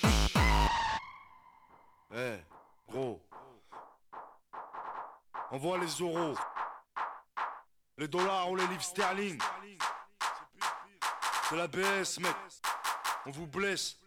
Eh, gros. Envoie les euros. Les dollars ou les livres sterling. C'est la BS, mec. On vous blesse.